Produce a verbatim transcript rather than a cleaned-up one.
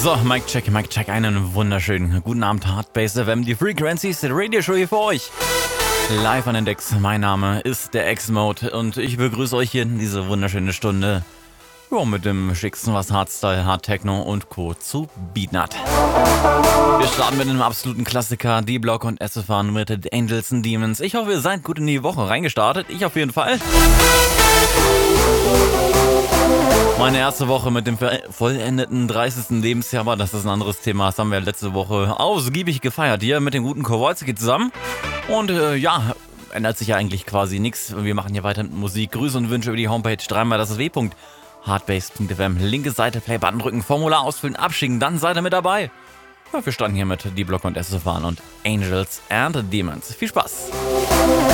So, Mic Check, Mic Check, einen wunderschönen guten Abend, Hardbase F M, die Frequencies, der Radio-Show hier für euch. Live an den Decks, mein Name ist der X-Mode und ich begrüße euch hier in diese wunderschöne Stunde. Ja, mit dem schicksten, was Hardstyle, Hardtechno und Co. zu bieten hat. Wir starten mit einem absoluten Klassiker, D-Block und S F an mit The Angels and Demons. Ich hoffe, ihr seid gut in die Woche reingestartet. Ich auf jeden Fall. Meine erste Woche mit dem vollendeten dreißigsten Lebensjahr, aber das ist ein anderes Thema. Das haben wir letzte Woche ausgiebig gefeiert hier mit dem guten Kowalski zusammen. Und äh, ja, ändert sich ja eigentlich quasi nichts. Wir machen hier weiter mit Musik. Grüße und Wünsche über die Homepage dreimal das W. hardbase punkt f m. Linke Seite, Playbutton drücken, Formular ausfüllen, abschicken, dann seid ihr mit dabei. Ja, wir standen hier mit D-Block und S F an und Angels and Demons. Viel Spaß!